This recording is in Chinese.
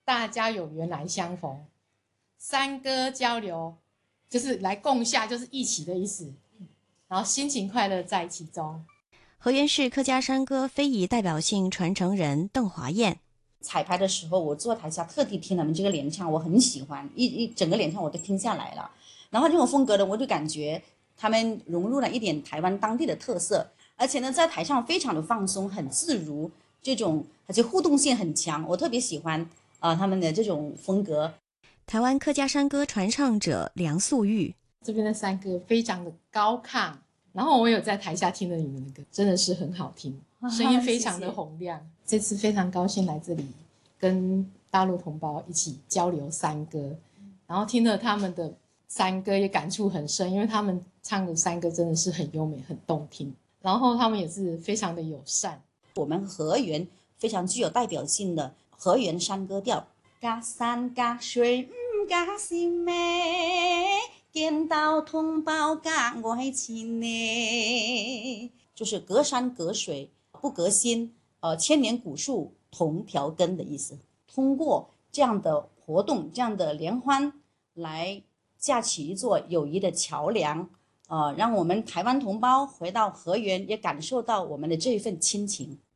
大家有缘来相逢，山歌交流就是来共下，就是一起的意思，然后心情快乐在其中。 河源市客家山歌非遗代表性传承人邓华燕。 彩排的时候，我坐台下特地听他们这个联唱，我很喜欢，一整个联唱我都听下来了。然后这种风格的，我就感觉他们融入了一点台湾当地的特色，而且呢，在台上非常的放松，很自如，这种而且互动性很强，我特别喜欢他们的这种风格。 台湾客家山歌传唱者梁素玉， 这边的山歌非常的高亢，然后我有在台下听了你们的歌，真的是很好听，声音非常的洪亮。这次非常高兴来这里跟大陆同胞一起交流山歌，然后听了他们的山歌也感触很深，因为他们唱的山歌真的是很优美很动听，然后他们也是非常的友善。 我们河源非常具有代表性的河源山歌调，隔山隔水不隔心咩，见到同胞隔爱情呢，就是隔山隔水不隔心，千年古树同条根的意思。通过这样的活动，这样的联欢，来架起一座友谊的桥梁，让我们台湾同胞回到河源，也感受到我们的这一份亲情。